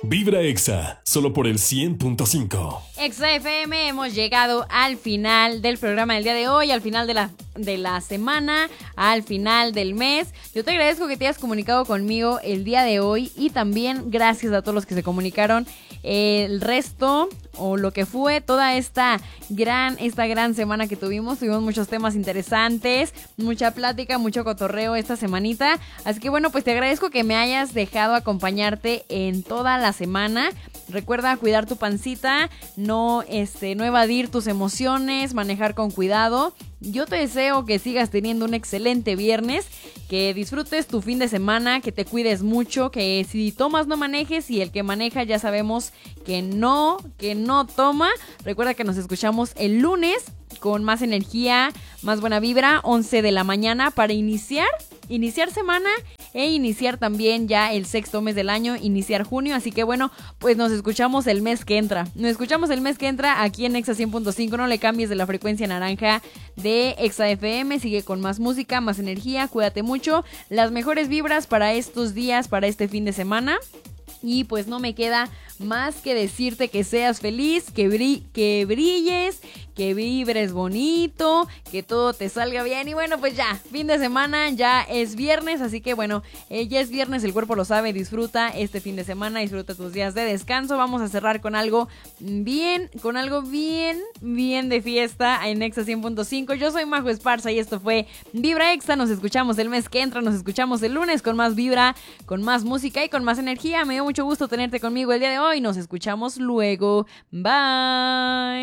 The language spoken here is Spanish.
Vibra Exa, solo por el 100.5. Exa FM, hemos llegado al final del programa del día de hoy, al final de la semana, al final del mes. Yo te agradezco que te hayas comunicado conmigo el día de hoy y también gracias a todos los que se comunicaron el resto o lo que fue toda esta gran semana que tuvimos muchos temas interesantes, mucha plática, mucho cotorreo esta semanita, así que bueno, pues te agradezco que me hayas dejado acompañarte en toda la semana. Recuerda cuidar tu pancita, no evadir tus emociones, manejar con cuidado. Yo te deseo que sigas teniendo un excelente viernes, que disfrutes tu fin de semana, que te cuides mucho, que si tomas no manejes y el que maneja ya sabemos que no toma. Recuerda que nos escuchamos el lunes con más energía, más buena vibra, 11 de la mañana para iniciar semana e iniciar también ya el sexto mes del año, iniciar junio, así que bueno, pues nos escuchamos el mes que entra. Aquí en Exa 100.5, no le cambies de la frecuencia naranja de Exa FM, sigue con más música, más energía, cuídate mucho, las mejores vibras para estos días, para este fin de semana. Y pues no me queda más que decirte que seas feliz, que brilles, que vibres bonito, que todo te salga bien. Y bueno, pues ya, fin de semana, ya es viernes, así que bueno, ya es viernes, el cuerpo lo sabe, disfruta este fin de semana, disfruta tus días de descanso. Vamos a cerrar con algo bien de fiesta en Exa 100.5. Yo soy Majo Esparza y esto fue Vibra Exa. Nos escuchamos el mes que entra, nos escuchamos el lunes con más vibra, con más música y con más energía. Me dio mucho gusto tenerte conmigo el día de hoy. Nos escuchamos luego. Bye.